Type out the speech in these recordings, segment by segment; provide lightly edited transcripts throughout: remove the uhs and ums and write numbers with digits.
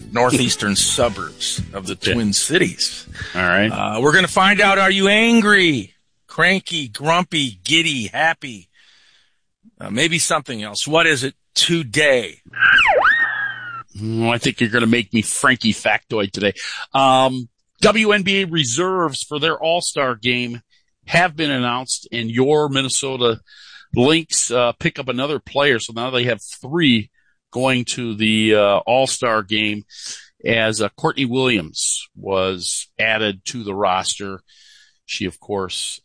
northeastern suburbs of the Twin Cities. All right. We're going to find out, are you angry, cranky, grumpy, giddy, happy? Maybe something else. What is it today? I think you're going to make me Frankie factoid today. WNBA reserves for their All-Star game have been announced, and your Minnesota Lynx pick up another player. So now they have 3 going to the All-Star game as Courtney Williams was added to the roster. She, of course,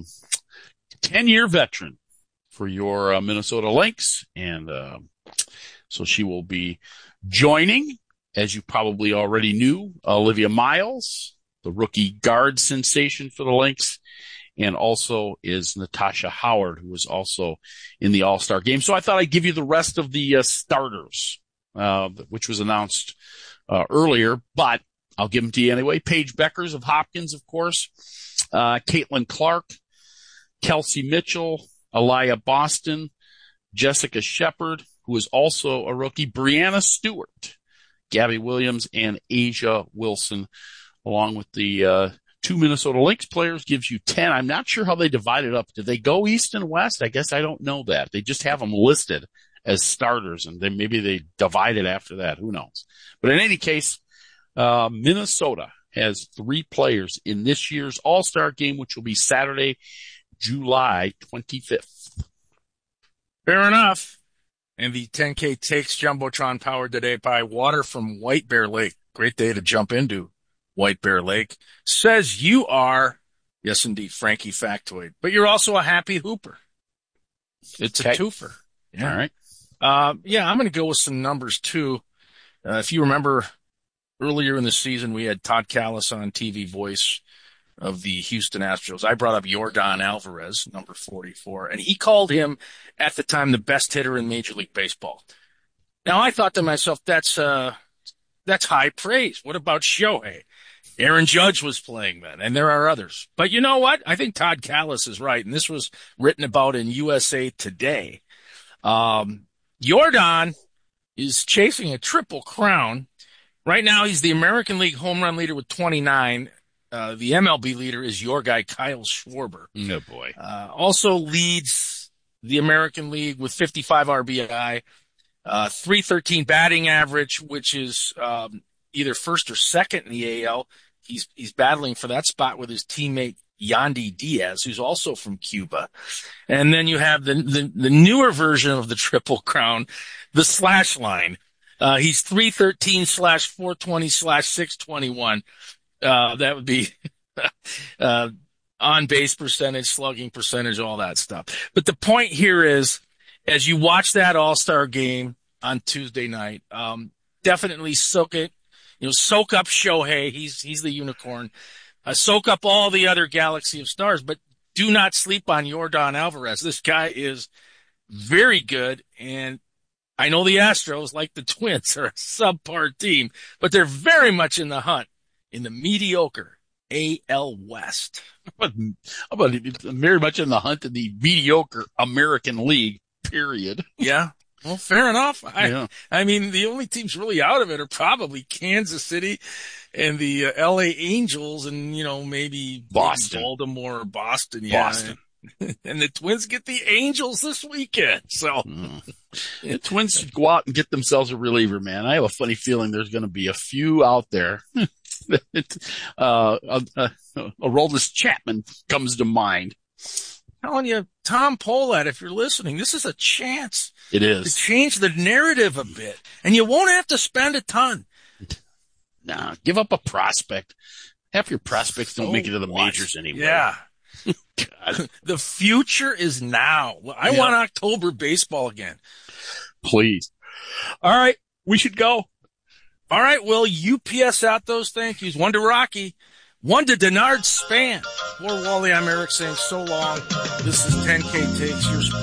10-year veteran for your Minnesota Lynx, and so she will be joining, as you probably already knew, Olivia Miles, the rookie guard sensation for the Lynx, and also is Natasha Howard, who was also in the All-Star game. So I thought I'd give you the rest of the starters, which was announced earlier, but I'll give them to you anyway. Paige Beckers of Hopkins, of course, Caitlin Clark, Kelsey Mitchell, Aliyah Boston, Jessica Shepard, who is also a rookie, Brianna Stewart, Gabby Williams, and Asia Wilson, along with the 2 Minnesota Lynx players, gives you 10. I'm not sure how they divide it up. Did they go east and west? I guess I don't know that. They just have them listed as starters, and then maybe they divide it after that. Who knows? But in any case, Minnesota has 3 players in this year's All-Star game, which will be Saturday, July 25th. Fair enough. And the 10K Takes Jumbotron powered today by water from White Bear Lake. Great day to jump into White Bear Lake. Says you are, yes indeed, Frankie Factoid, but you're also a happy hooper. It's a twofer. Yeah. All right. I'm going to go with some numbers too. If you remember earlier in the season, we had Todd Callis on TV voice of the Houston Astros. I brought up Yordan Alvarez, number 44, and he called him at the time the best hitter in Major League Baseball. Now I thought to myself, that's high praise. What about Shohei? Aaron Judge was playing then, and there are others. But you know what? I think Todd Callis is right, and this was written about in USA Today. Yordan is chasing a triple crown. Right now, he's the American League home run leader with 29. The MLB leader is your guy, Kyle Schwarber. Oh, boy. Also leads the American League with 55 RBI, 313 batting average, which is either first or second in the AL. He's battling for that spot with his teammate Yandy Diaz, who's also from Cuba. And then you have the newer version of the Triple Crown, the slash line. He's 313/420/621. That would be on base percentage, slugging percentage, all that stuff. But the point here is, as you watch that All-Star game on Tuesday night, definitely soak it. Soak up Shohei. He's the unicorn. Soak up all the other galaxy of stars, but do not sleep on Yordan Alvarez. This guy is very good, and I know the Astros, like the Twins, are a subpar team, but they're very much in the hunt in the mediocre AL West. How about very much in the hunt in the mediocre American League, period. Yeah. Well, fair enough. I mean, the only teams really out of it are probably Kansas City and the LA Angels and, maybe Boston. Baltimore or Boston. Yeah. Boston. And the Twins get the Angels this weekend. So the Twins should go out and get themselves a reliever, man. I have a funny feeling there's going to be a few out there. Aroldis Chapman comes to mind. Telling you, Tom Pohlad, if you're listening, this is a chance. It is. To change the narrative a bit. And you won't have to spend a ton. Nah, give up a prospect. Half your prospects don't make it to the majors anymore. Yeah. God. The future is now. I want October baseball again. Please. All right. We should go. All right. Well, UPS out those thank yous. One to Rocky. One to Denard Span. For Wally, I'm Eric saying so long. This is 10K Takes, your